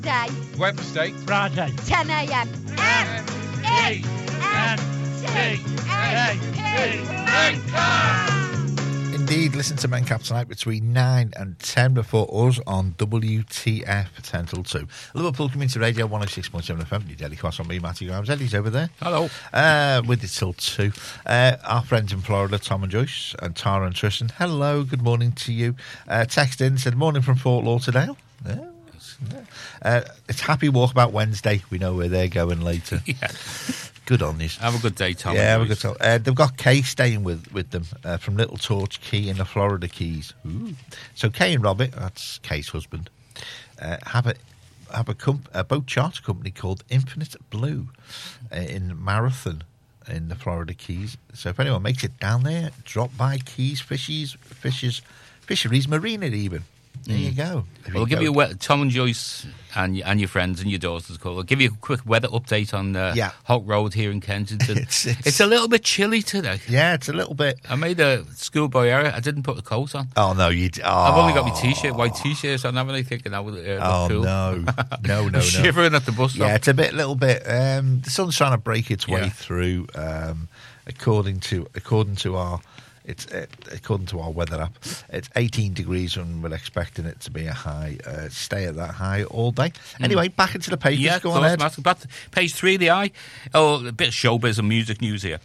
Day. Wednesday. Friday. 10 a.m. Indeed, listen to Mencap tonight between 9 and 10 before us on WTF 10 till 2. Liverpool Community Radio 106.7 FM. Your Daily Cross on me, Matty Grimes. Eddie's over there. Hello. With it till 2. Our friends in Florida, Tom and Joyce, and Tara and Tristan. Hello, good morning to you. Text in, said morning from Fort Lauderdale. It's Happy Walkabout Wednesday. We know where they're going later. Yeah. Good on this. Have a good day, Tom. Yeah, have a good time. They've got Kay staying with them from Little Torch Key in the Florida Keys. Ooh. So Kay and Robert, that's Kay's husband, have a boat charter company called Infinite Blue in Marathon in the Florida Keys. So if anyone makes it down there, drop by Keys Fisheries Marina even. There you go. We'll give you Tom and Joyce and your friends and your daughters call. I'll give you a quick weather update on Holt Road here in Kensington. It's a little bit chilly today. Yeah, it's a little bit. I made a schoolboy error. I didn't put the coat on. Oh no, I've only got my white t-shirt on, haven't I? Thinking that would look cool. No. Shivering at the bus stop. Yeah, it's a little bit. The sun's trying to break its way through. According to our. It's according to our weather app, it's 18 degrees and we're expecting it to be a high, stay at that high all day. Anyway, back into the papers. Yeah, go on, Ed. Back to page 3 of the Eye. Oh, a bit of showbiz and music news here.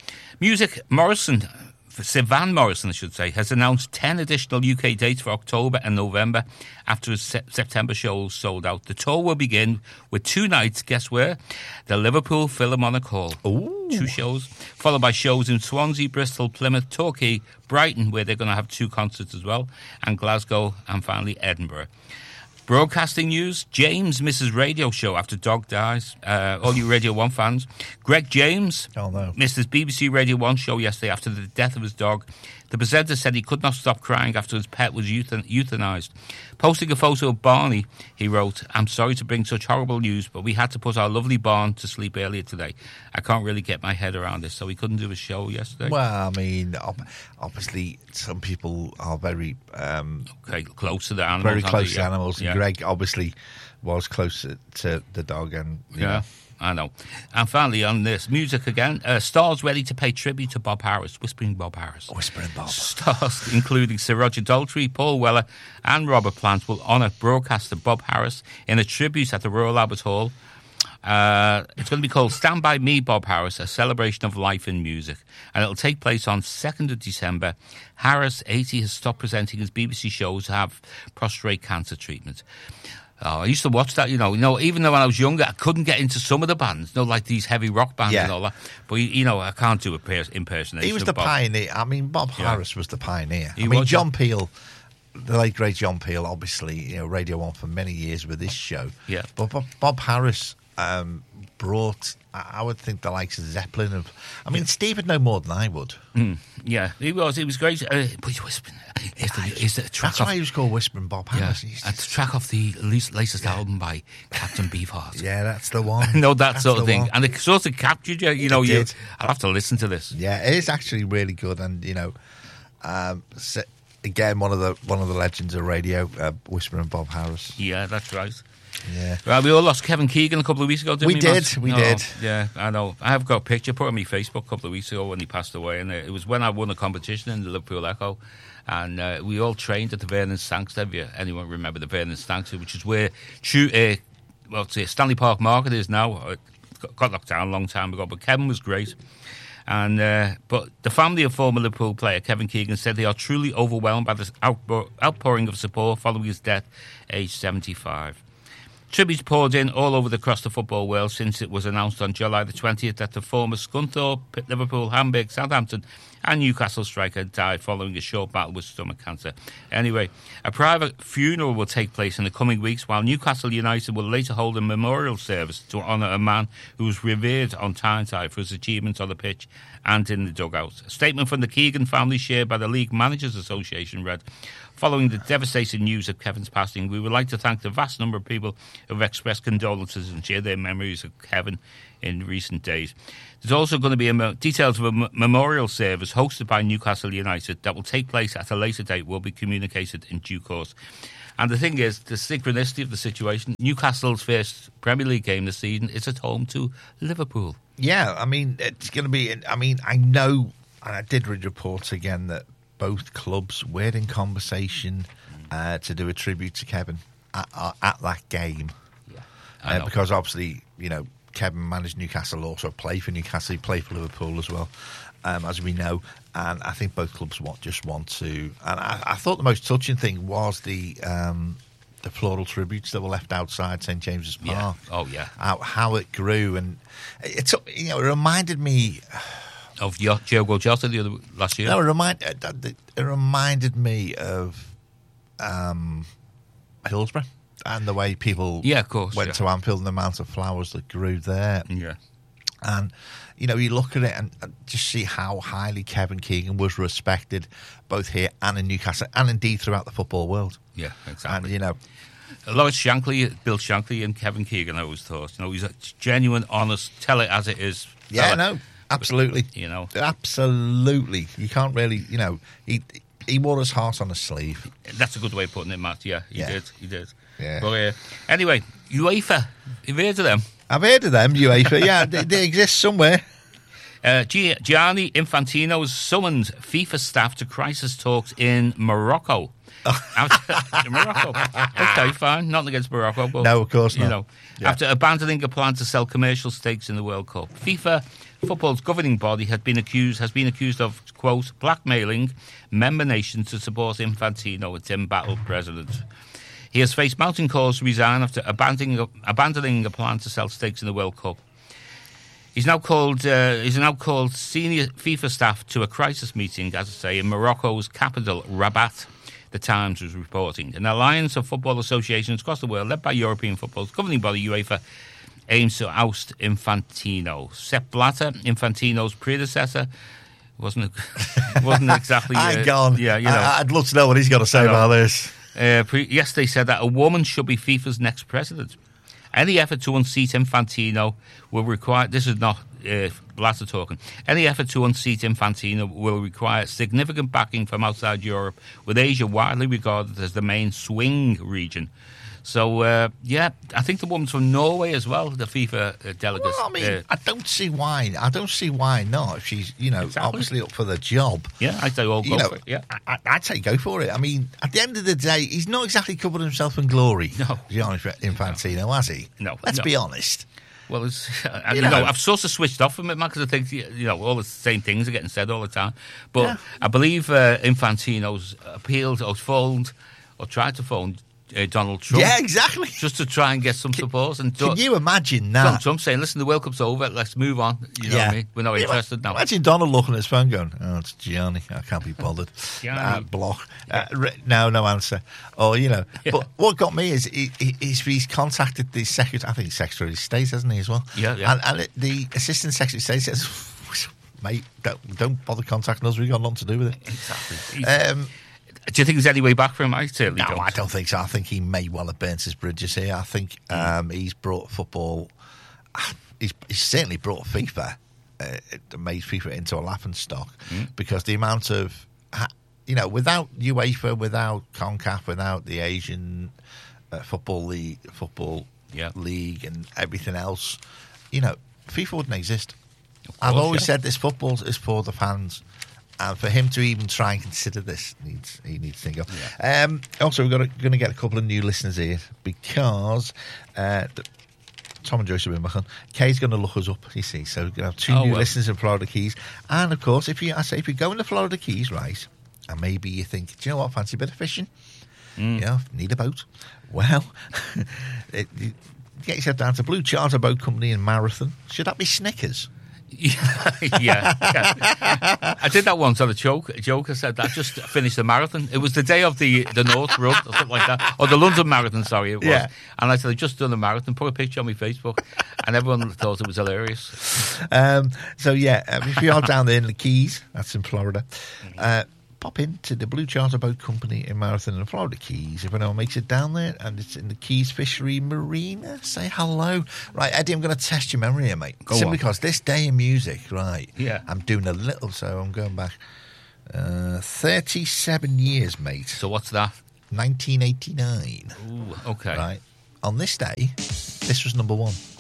Van Morrison, I should say, has announced 10 additional UK dates for October and November after his September shows sold out. The tour will begin with 2 nights, guess where? The Liverpool Philharmonic Hall. Ooh. 2 shows, followed by shows in Swansea, Bristol, Plymouth, Torquay, Brighton, where they're going to have 2 concerts as well, and Glasgow, and finally Edinburgh. Broadcasting news, James misses radio show after dog dies. All you Radio 1 fans. Greg James missed his BBC Radio 1 show yesterday after the death of his dog. The presenter said he could not stop crying after his pet was euthanized. Posting a photo of Barney, he wrote, "I'm sorry to bring such horrible news, but we had to put our lovely Barn to sleep earlier today. I can't really get my head around this." So he couldn't do his show yesterday. Well, I mean, obviously, some people are very close to the animals. Very close to animals. Yeah. And Greg obviously was close to the dog, and you know. I know. And finally, on this, music again. Stars ready to pay tribute to Bob Harris. Whispering Bob Harris. Whispering Bob. Stars, including Sir Roger Daltrey, Paul Weller and Robert Plant, will honour broadcaster Bob Harris in a tribute at the Royal Albert Hall. It's going to be called Stand By Me, Bob Harris, a celebration of life in music. And it'll take place on 2nd of December. Harris, 80, has stopped presenting his BBC shows to have prostate cancer treatment. Oh, I used to watch that, you know, even though when I was younger, I couldn't get into some of the bands, like these heavy rock bands and all that. But, I can't do impersonation. He was the pioneer. I mean, Bob Harris was the pioneer. John Peel, the late, great John Peel, obviously, Radio 1 for many years with this show. Yeah. But Bob Harris brought, I would think, the likes of Zeppelin. Steve would know more than I would. Yeah, he was great. But he's whispering. That's why he was called Whispering Bob Harris. Yeah. And to track off the latest album by Captain Beefheart. Yeah, that's the one. That's sort of thing. One. And it sort of captured you. I'll have to listen to this. Yeah, it is actually really good. And again, one of the legends of radio, Whispering Bob Harris. Yeah, that's right. Yeah. Well, we all lost Kevin Keegan a couple of weeks ago, didn't we? We did. Yeah, I know. I have got a picture put on my Facebook a couple of weeks ago when he passed away, and it was when I won a competition in the Liverpool Echo, and we all trained at the Vernon Stanks. Anyone remember the Vernon Stanks, which is where Stanley Park Market is now. It got locked down a long time ago, but Kevin was great. And but the family of former Liverpool player Kevin Keegan said they are truly overwhelmed by this outpouring of support following his death, aged 75. Tributes poured in all over across the football world since it was announced on July the 20th that the former Scunthorpe, Liverpool, Hamburg, Southampton and Newcastle striker died following a short battle with stomach cancer. Anyway, a private funeral will take place in the coming weeks, while Newcastle United will later hold a memorial service to honour a man who was revered on Tyneside for his achievements on the pitch and in the dugout. A statement from the Keegan family shared by the League Managers Association read, "Following the devastating news of Kevin's passing, we would like to thank the vast number of people who have expressed condolences and shared their memories of Kevin in recent days. There's also going to be details of a memorial service hosted by Newcastle United that will take place at a later date will be communicated in due course." And the thing is, the synchronicity of the situation, Newcastle's first Premier League game this season is at home to Liverpool. Yeah, I mean, it's going to be... I mean, I know, and I did read reports again, that both clubs were in conversation to do a tribute to Kevin at that game. Yeah, because obviously, you know, Kevin managed Newcastle, also played for Newcastle, he played for Liverpool as well, as we know. And I think both clubs just want to... And I thought the most touching thing was the floral tributes that were left outside St James's Park. Yeah. Oh, yeah. How it grew. And it reminded me... Of Diogo Jota last year? No, it reminded me of Hillsborough and the way people went to Anfield and the amount of flowers that grew there. Yeah. And, you know, you look at it and just see how highly Kevin Keegan was respected both here and in Newcastle and indeed throughout the football world. Yeah, exactly. And, you know... Lawrence Shankly, Bill Shankly and Kevin Keegan, I always thought. You know, he's a genuine, honest, tell it as it is. Yeah, no, absolutely. You know. Absolutely. You can't really, you know... He wore his heart on his sleeve. That's a good way of putting it, Matt. Yeah, he did. Yeah. But anyway, UEFA, you've heard of them? I've heard of them, UEFA. Yeah, they exist somewhere. Gianni Infantino has summoned FIFA staff to crisis talks in Morocco. Morocco. Okay, fine. Nothing against Morocco. But, no, of course not. You know, after abandoning a plan to sell commercial stakes in the World Cup, FIFA football's governing body has been accused of, quote, blackmailing member nations to support Infantino, its embattled president. He has faced mounting calls to resign after abandoning a plan to sell stakes in the World Cup. He's now called senior FIFA staff to a crisis meeting, as I say, in Morocco's capital, Rabat. The Times was reporting. An alliance of football associations across the world, led by European football's governing body, UEFA, aims to oust Infantino. Sepp Blatter, Infantino's predecessor, wasn't exactly... gone. Yeah, you know. I'd love to know what he's got to say about this. Yesterday said that a woman should be FIFA's next president. Any effort to unseat Infantino will require... This is not Blatter talking. Any effort to unseat Infantino will require significant backing from outside Europe, with Asia widely regarded as the main swing region. So, I think the woman's from Norway as well, the FIFA delegate. Well, I mean, I don't see why. I don't see why not. If she's, you know, obviously up for the job. Yeah, I'd say go for it. Yeah, I'd say go for it. I mean, at the end of the day, he's not exactly covered himself in glory. No, Gianni Infantino, has he? No. Let's be honest. Well, I've sort of switched off from it, man, because I think, you know, all the same things are getting said all the time. But I believe Infantino's appealed or phoned or tried to phone Donald Trump. Yeah, exactly. Just to try and get some support. And can you imagine that? Donald Trump saying, listen, the World Cup's over, let's move on. You know what I mean? We're not interested now. Imagine Donald looking at his phone going, oh, it's Gianni, I can't be bothered. Block. No answer. Or, you know, but what got me is he's contacted the Secretary, I think Secretary of State, hasn't he, as well? Yeah. And the Assistant Secretary of State says, mate, don't bother contacting us, we've got nothing to do with it. Exactly. Do you think there's any way back for him? I certainly don't. No, I don't think so. I think he may well have burnt his bridges here. I think he's brought football... He's certainly brought FIFA, made FIFA into a laughingstock, because the amount of... You know, without UEFA, without CONCACAF, without the Asian Football League and everything else, you know, FIFA wouldn't exist. Course, I've always said this football is for the fans. And for him to even try and consider this, he needs to think of. Yeah. Also, we're going to get a couple of new listeners here because Tom and Joyce have been back on. Kay's going to look us up, you see. So we're going to have two new listeners in Florida Keys. And, of course, if you go in the Florida Keys, right, and maybe you think, do you know what, fancy a bit of fishing? You know, need a boat. Well, get yourself down to Blue Charter Boat Company in Marathon. Should that be Snickers? Yeah. I did that once on a joke. I said that I just finished the marathon. It was the day of the North Run or something like that, or the London Marathon. Sorry, it was. Yeah. And I said I just done the marathon. Put a picture on my Facebook, and everyone thought it was hilarious. So if you are down there in the Keys, that's in Florida. Pop into the Blue Charter Boat Company in Marathon in the Florida Keys. If anyone makes it down there and it's in the Keys Fishery Marina, say hello. Right, Eddie, I'm going to test your memory here, mate. Simply because this day in music, right, I'm doing a little, so I'm going back 37 years, mate. So what's that? 1989. Ooh, okay. Right. On this day, this was number one.